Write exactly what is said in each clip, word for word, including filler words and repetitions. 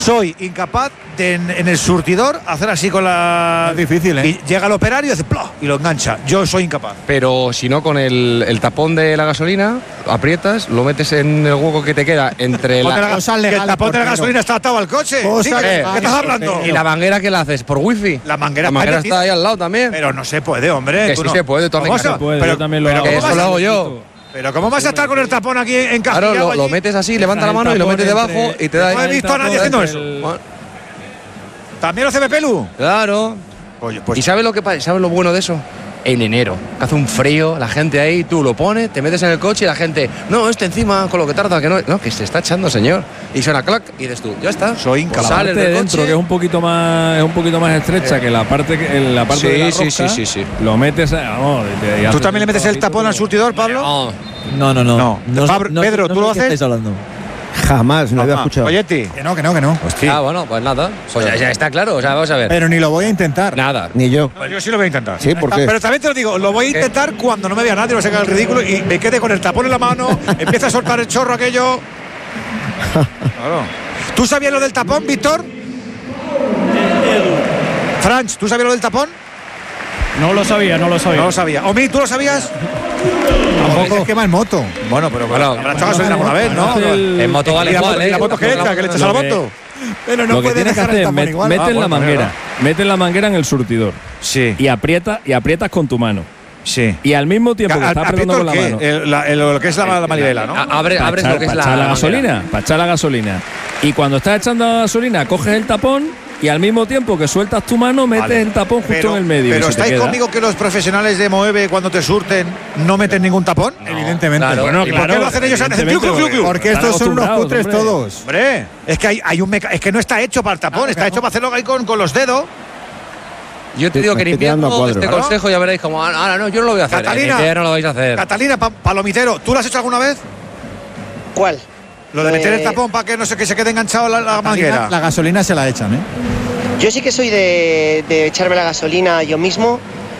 Soy incapaz de en, en el surtidor hacer así con la. Es difícil, ¿eh? Y llega el operario y hace ¡plof! Y lo engancha. Yo soy incapaz. Pero si no, con el, el tapón de la gasolina, aprietas, lo metes en el hueco que te queda entre Ponte la. la, Cosas que el legales, tapón de la portero. gasolina está atado al coche. Cosas Sí, ¿qué- legales, ¿Qué estás hablando? portero. ¿Y la manguera qué la haces? ¿Por wifi? La manguera, La manguera está está ahí al lado también. Pero no se puede, hombre. Que tú sí no. se puede, tú ¿Cómo hazme se- caso. Puede, pero, yo también lo pero hago. ¿cómo Eso vas lo a- hago yo. Pero ¿cómo vas a estar con el tapón aquí Claro, encajillado lo, lo allí? metes así, levanta la El mano y lo tapón metes debajo entre- y te da. No he visto a nadie El haciendo tapón eso. entre el- Bueno, ¿También lo hace Pepelu? claro. Oye, pues ¿Y sabes lo que pa- sabes lo bueno de eso? En enero, que hace un frío, la gente ahí, tú lo pones, te metes en el coche y la gente, no, este encima, con lo que tarda, que no, no, que se está echando, señor. Y suena clac y dices tú, ya está. Soy Por la incapaz. Sales parte de del dentro, coche. que es un poquito más es un poquito más estrecha que la parte que en la parte Sí, de la sí, rosca, sí, sí, sí. lo metes, a- vamos, y te- y ¿Tú haces también le metes el trabajito tapón al como- surtidor, Pablo? No, No, no, no. No. Pablo- Pedro, ¿tú sé lo de qué haces? estáis hablando? Jamás, no había escuchado. Oyetti. Que no, que no, que no. Hostia. Ah, bueno, pues nada. Pues ya, ya está claro, o sea, vamos a ver. Pero ni lo voy a intentar. Nada. Ni yo. Pues yo sí lo voy a intentar. Sí, ¿por qué? Pero también te lo digo, lo voy a intentar cuando no me vea nadie, no se haga el ridículo y me quede con el tapón en la mano, empieza a soltar el chorro aquello. Claro. ¿Tú sabías lo del tapón, Víctor? Franch, ¿tú sabías lo del tapón? No lo sabía, no lo sabía. No lo sabía. Omi, ¿tú lo sabías? Tampoco es que va en moto. Bueno, pero Bueno, habrá echado gasolina alguna vez, ¿no? Hace el- En moto vale ¿Y la igual, moto- ¿eh? y la moto que echa? ¿Que le echas a la Lo que- moto? Pero no lo que puede tienes que dejar hacer el es tapón met- igual. metes Ah, la bueno, manguera, mira. metes la manguera en el surtidor Sí, y aprietas y aprietas con tu mano. sí. Y al mismo tiempo que ¿A- estás apretando aprieto con la el mano. qué? El- la- el- lo que es la, la manivela, ¿no? A- Abre, Para abres echar, lo que es para la. echar la manguera. gasolina, para echar la gasolina. Y cuando estás echando la gasolina, coges el tapón y al mismo tiempo que sueltas tu mano, metes Vale. el tapón justo Pero- en el medio. Pero y se te ¿estáis queda. conmigo que los profesionales de Moeve cuando te surten no meten ningún tapón? Evidentemente. claro. Bueno, ¿Y por qué lo hacen ellos antes? evidentemente, Clu, clu, clu, clu. porque Están estos son unos acostumbrados, cutres hombre. todos. Hombre, es que hay, hay un meca- es que no está hecho para el tapón, está hecho para hacerlo ahí con, con los dedos. Yo te Sí, digo me que en estoy quedando a invierno cuadro. este Claro. consejo ya veréis como, ah, no, no, yo no lo voy a hacer. Catalina. En invierno lo vais a hacer. Catalina, pa- palomitero, ¿tú lo has hecho alguna vez? ¿Cuál? Lo de meter el Eh, tapón para que no sé que se quede enganchado la, la manguera. La gasolina se la echan, ¿eh? Yo sí que soy de, de echarme la gasolina yo mismo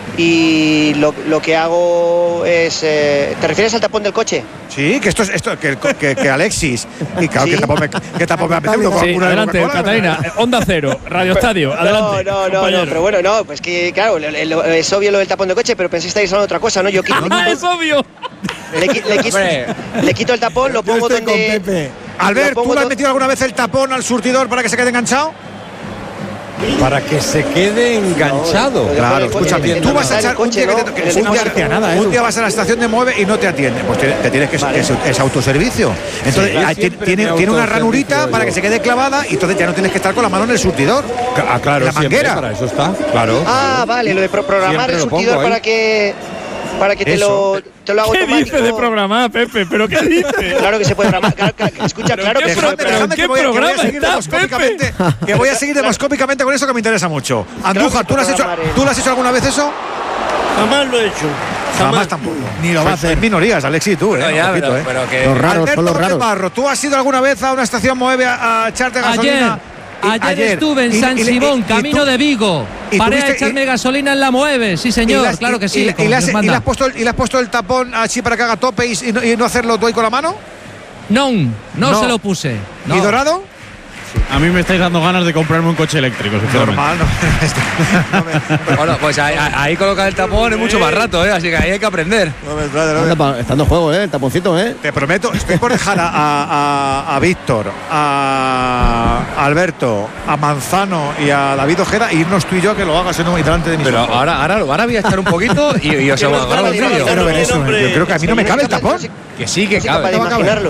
y lo, lo que hago es... eh, ¿Te refieres al tapón del coche? Sí, que esto es esto que, que, que Alexis y claro Sí. que tapón me, que tapón me ha metido con Sí, una de adelante, Coca-Cola. Catalina. eh, Onda Cero, Radio Estadio, adelante. No, no, no, compañero. no, pero bueno, no, pues que claro, le- le- es obvio lo del tapón del coche, pero pensé que estáis hablando de otra cosa, ¿no? Yo quito, Ah, es obvio. le, qui- le quito, Hombre. le quito el tapón, lo Yo pongo estoy con donde... Pepe. Albert, lo pongo ¿tú le has do- metido alguna vez el tapón al surtidor para que se quede enganchado? Para que se quede enganchado. No, lo Claro, dejo en el coche, escúchame, en el tú vas a coche, echar un día que, te- que- en el un coche. día, nada, un Edu. día vas a la estación de Mueve y no te atiende, pues te, te tienes que Vale. es, es autoservicio. Entonces Sí, ahí ti- siempre tiene, me tiene una autoservicio ranurita yo. para que se quede clavada y entonces ya no tienes que estar con la mano en el surtidor. Ah, claro, La siempre, manguera. para eso está. Claro. Ah, vale, lo de pro- programar Siempre el lo pongo surtidor ahí. para que para que te Eso. lo, te lo haga ¿Qué automático. dice de programar, Pepe? ¿Pero qué dice? Claro que se puede programar. Claro, claro, escucha, ¿Pero claro qué que se pro- puede pero programar. ¿en qué que voy, a- que voy a programa seguir estás, demoscópicamente, que voy a seguir demoscópicamente con eso que me interesa mucho. Andújar, ¿tú lo has hecho, programar el- ¿tú lo has hecho alguna vez eso? Jamás lo he hecho. Jamás tampoco. Ni lo va a Pues hacer. sois minorías, Alexis, tú, ¿eh? No, ya, Ojito, pero, ¿eh? pero que. Los raros, Alberto son los López raros. Barro, ¿tú has ido alguna vez a una estación Moeve a, a echarte gasolina? Ayer, Y- ayer estuve en Y- San y- y- Simón, y camino tú- de Vigo. y Paré a tuviste- echarme y- gasolina en la Mueve, sí y señor, le has- claro que y- sí. y- como y le has- Dios y manda. le has puesto el, y le has puesto el tapón así para que haga tope y, y no, y no hacerlo tú ahí con la mano? Non, no, No. se lo puse. No. ¿Y Dorado? A mí me estáis dando ganas de comprarme un coche eléctrico, Normal, no. No me- Bueno, pues ahí, ahí colocar el tapón es mucho más rato, ¿eh? Así que ahí hay que aprender. no me- no me- no me- Anda, pa- está dando juego, ¿eh? El taponcito, ¿eh? Te prometo, estoy por dejar a, a, a- a Víctor, a Alberto, a Manzano y a David Ojeda e irnos tú y yo a que lo hagas en un y delante de mis Pero ojos. ahora, ahora, ahora voy a echar un poquito y, y os Que no hago estaba un ni vídeo. imaginando Quiero ver bien, eso, hombre. Yo creo que a mí no me cabe el tapón. No soy- Que sí, que no soy capaz de cabe. imaginarlo.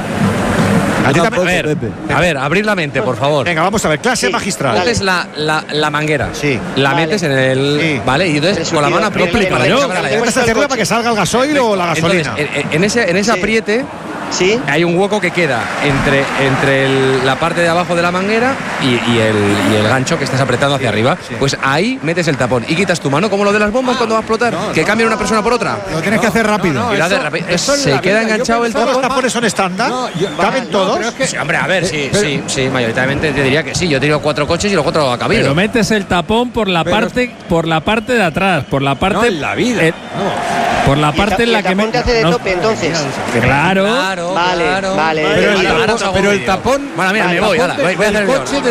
A ti también- A ver, a ver, abrir la mente, por favor. Venga, vamos a ver, clase Sí, magistral. dale. Metes la, la, la manguera. Sí. La Vale. metes en el. Sí. Vale, y entonces El con la mano surtidor. aprietas para Explícamelo. que salga la llave. ¿Puedes hacerla para que salga el gasoil o la Entonces, gasolina? en, en ese, en ese Sí. apriete Sí. hay un hueco que queda entre, entre el- la parte de abajo de la manguera y, y el, y el gancho que estás apretando hacia arriba. Pues ahí metes el tapón y quitas tu mano, como lo de las bombas cuando va a explotar, que cambia una persona por otra. Lo tienes que hacer rápido. Y lo haces eso- rápido. eso en se la queda vida, yo enganchado el pensaba- ¿Todos los tapón. tapones son estándar? No, yo- ¿Caben no, todos? pero es que- Sí, hombre, a ver, sí, Pero- sí, sí, mayoritariamente te diría que sí. Yo he tenido cuatro coches y los cuatro ha cabido. Pero metes el tapón por la Pero- parte por la parte de atrás, por la parte No, en la vida. eh, por la Y el parte ta- en y la el que tapón te hace de no- tope, entonces. Claro. Claro, Vale, claro. vale. Pero el Ahora- ahora tapón- os hago pero un el vídeo. tapón- Bueno, mira, Vale, me voy, el ahora, tapón voy, voy a hacer del el coche vídeo. de